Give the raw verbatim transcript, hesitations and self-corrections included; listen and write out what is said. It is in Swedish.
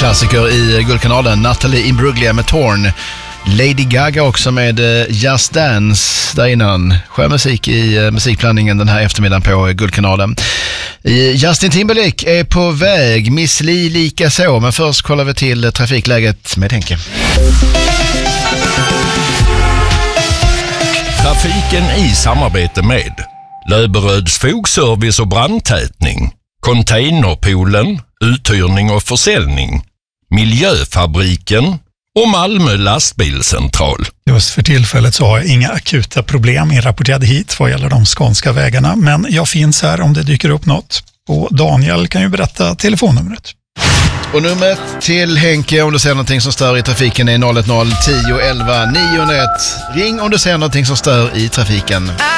klassiker i Guldkanalen. Natalie Imbruglia med Torn. Lady Gaga också med Just Dance där innan. Skön musik i musikblandningen den här eftermiddagen på Guldkanalen. Justin Timberlake är på väg, Miss Li lika så. Men först kollar vi till trafikläget med Henke. Trafiken i samarbete med Löberöds fogservice och brandtätning, Containerpoolen, uthyrning och försäljning, Miljöfabriken och Malmö lastbilscentral. Just för tillfället så har jag inga akuta problem inrapporterade hit vad gäller de skånska vägarna, men jag finns här om det dyker upp något. Och Daniel kan ju berätta telefonnumret. Och numret till Henke om du ser någonting som stör i trafiken är noll ett noll tio elva nio ett. Ring om du ser någonting som stör i trafiken.